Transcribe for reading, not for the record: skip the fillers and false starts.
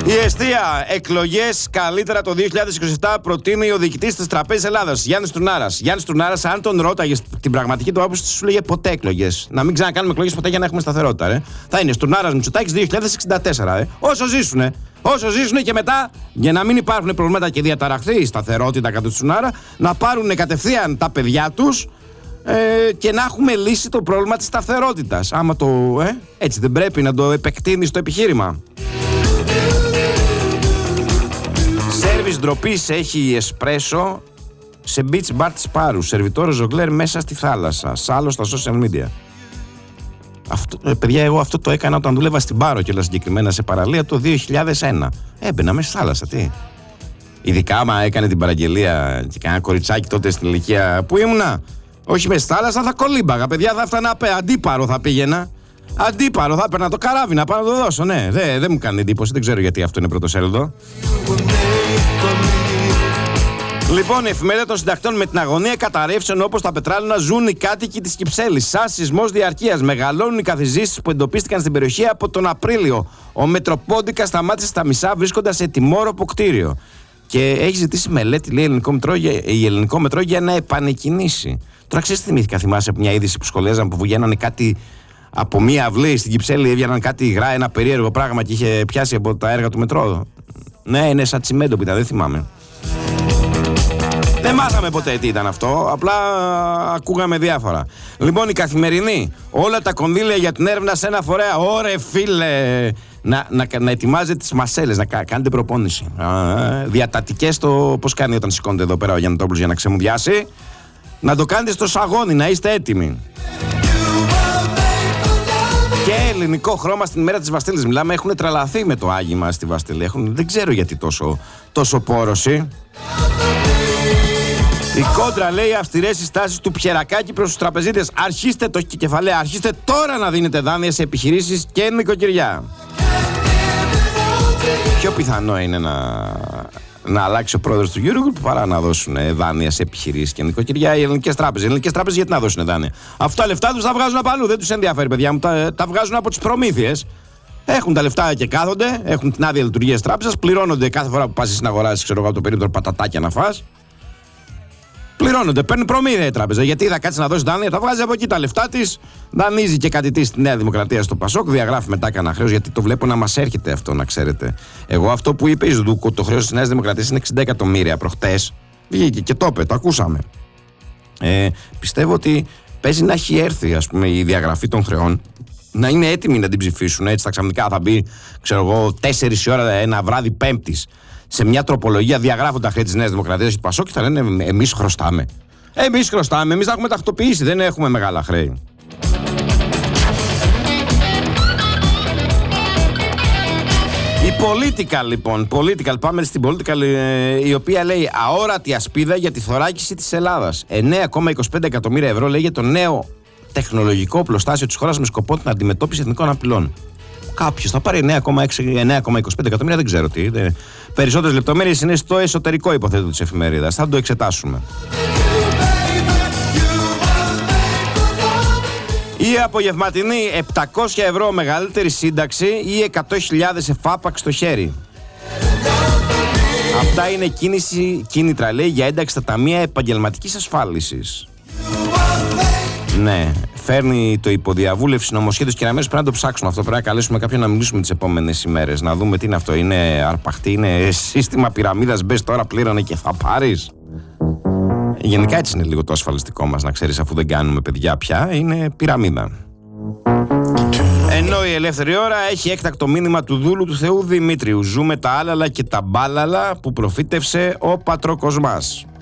Η εστία, εκλογές καλύτερα το 2027, προτείνει ο διοικητής της Τραπέζης Ελλάδας, Γιάννης Τουρνάρας. Γιάννης Τουρνάρας, αν τον ρώταγες την πραγματική του άποψη, σου λέγε ποτέ εκλογές. Να μην ξανακάνουμε εκλογές ποτέ για να έχουμε σταθερότητα. Θα είναι Τουρνάρας Μητσοτάκης 2064. Όσο ζήσουνε. Όσο ζήσουνε και μετά, για να μην υπάρχουν προβλήματα και διαταραχθεί η σταθερότητα κατά του Τουρνάρα, να πάρουν κατευθείαν τα παιδιά τους και να έχουμε λύσει το πρόβλημα της σταθερότητας. Άμα το. Έτσι δεν πρέπει να το επεκτείνει το επιχείρημα. Σέρβις ντροπής έχει εσπρέσο σε beach bar της Πάρου. Σερβιτόρο ζογκλέρ μέσα στη θάλασσα. Σάλο στα social media. Παιδιά, εγώ αυτό το έκανα όταν δούλευα στην Πάρο και όλα συγκεκριμένα σε παραλία το 2001. Έμπαινα μέσα στη θάλασσα, τι. Ειδικά άμα έκανε την παραγγελία και κανένα κοριτσάκι τότε στην ηλικία που ήμουνα. Όχι μέσα στη θάλασσα, θα κολύμπαγα. Παιδιά, θα έφτανα αντίπαρο θα πήγαινα. Αντίπαρο, θα έπαιρνα το καράβι να πάω να το δώσω. Ναι, δεν μου κάνει εντύπωση, δεν ξέρω γιατί αυτό είναι πρωτοσέλιδο. Λοιπόν, η εφημερίδα των συντακτών με την αγωνία καταρρεύσεων όπως τα πετράλαινα ζουν οι κάτοικοι της Κυψέλης. Σαν σεισμός διαρκείας. Μεγαλώνουν οι καθιζήσεις που εντοπίστηκαν στην περιοχή από τον Απρίλιο. Ο Μετροπόντικας σταμάτησε στα μισά βρίσκοντας ετοιμόρροπο κτίριο. Και έχει ζητήσει μελέτη, λέει, η Ελληνικό Μετρό για να επανεκκινήσει. Τώρα ξέρεις τι θυμήθηκα, θυμάσαι από μια είδηση που σχολιάζαν που βγαίνανε κάτι. Από μία αυλή στην Κυψέλη έβγαιναν κάτι υγρά, ένα περίεργο πράγμα και είχε πιάσει από τα έργα του μετρό. Ναι, είναι σαν τσιμέντο που ήταν, δεν θυμάμαι. Δεν μάθαμε ποτέ τι ήταν αυτό, απλά ακούγαμε διάφορα. Λοιπόν, η Καθημερινή, όλα τα κονδύλια για την έρευνα σε ένα φορέα. Ωρε φίλε, να ετοιμάζετε τις μασέλες, να κάνετε προπόνηση. Διατατικές το πώς κάνει όταν σηκώνεται εδώ πέρα ο Γιαννητόπουλος για να ξεμουδιάσει. Να το κάνετε στο σαγόνι, να είστε έτοιμοι. Και ελληνικό χρώμα στην ημέρα της Βαστίλης. Μιλάμε, έχουν τρελαθεί με το άγημα στη Βαστίλη. Δεν ξέρω γιατί τόσο πόρωση. Η Κόντρα λέει αυστηρές συστάσεις του Πιερακάκη προς τους τραπεζίτες. Αρχίστε το κεφαλαία, αρχίστε τώρα να δίνετε δάνεια σε επιχειρήσεις και νοικοκυριά. Πιο πιθανό είναι να αλλάξει ο πρόεδρος του Eurogroup παρά να δώσουν δάνεια σε επιχειρήσεις και νοικοκυριά οι ελληνικές τράπεζες. Οι ελληνικές τράπεζες γιατί να δώσουν δάνεια? Αυτά τα λεφτά τους τα βγάζουν από αλλού. Δεν τους ενδιαφέρει, παιδιά μου. Τα βγάζουν από τις προμήθειες. Έχουν τα λεφτά και κάθονται, έχουν την άδεια λειτουργίας τράπεζας, πληρώνονται κάθε φορά που πας να αγοράσεις, ξέρω εγώ, από το περίπτωρο πατατάκια να φας. Πληρώνονται, παίρνουν προμήθεια η τράπεζα. Γιατί θα κάτσει να δώσει δάνεια, τα βγάζει από εκεί τα λεφτά της, δανείζει και κάτι της στη Νέα Δημοκρατία στο Πασόκ, διαγράφει μετά κανένα χρέος, γιατί το βλέπω να μας έρχεται αυτό, να ξέρετε. Εγώ αυτό που είπε, το χρέος της Νέας Δημοκρατίας είναι 60 εκατομμύρια προχτές. Βγήκε και το είπε, το ακούσαμε. Πιστεύω ότι παίζει να έχει έρθει, ας πούμε, η διαγραφή των χρεών, να είναι έτοιμοι να την ψηφίσουν. Έτσι, τα ξαφνικά θα μπει, ξέρω εγώ, 4 η ώρα ένα βράδυ Πέμπτης. Σε μια τροπολογία διαγράφουν τα χρέη της Νέας Δημοκρατίας και του Πασόκ και θα λένε εμείς χρωστάμε. Εμείς χρωστάμε, εμείς τα έχουμε τακτοποιήσει, δεν έχουμε μεγάλα χρέη. Η Political λοιπόν, πάμε στην Political, η οποία λέει αόρατη ασπίδα για τη θωράκιση της Ελλάδας. 9,25 εκατομμύρια ευρώ λέει για το νέο τεχνολογικό οπλοστάσιο της χώρας με σκοπό την αντιμετώπιση εθνικών απειλών. Κάποιος θα πάρει 9,25 εκατομμύρια, δεν ξέρω τι. Περισσότερες λεπτομέρειες είναι στο εσωτερικό υποθέτω της εφημερίδας. Θα το εξετάσουμε. Η απογευματινή 700 ευρώ μεγαλύτερη σύνταξη ή 100.000 εφάπαξ στο χέρι. Αυτά είναι κίνητρα, λέει, για ένταξη στα ταμεία επαγγελματικής ασφάλισης. Ναι, φέρνει το υποδιαβούλευση νομοσχέδιο και αμέσως πρέπει να το ψάξουμε αυτό. Πρέπει να καλέσουμε κάποιον να μιλήσουμε τις επόμενες ημέρες. Να δούμε τι είναι αυτό. Είναι αρπαχτή, είναι σύστημα πυραμίδας. Μπες τώρα, πλήρωνε και θα πάρεις. Γενικά έτσι είναι λίγο το ασφαλιστικό μας, να ξέρεις, αφού δεν κάνουμε παιδιά πια. Είναι πυραμίδα. Ενώ η Ελεύθερη Ώρα έχει έκτακτο μήνυμα του δούλου του Θεού Δημήτριου. Ζούμε τα άλαλα και τα μπάλαλα που προφήτευσε ο Πατροκοσμάς.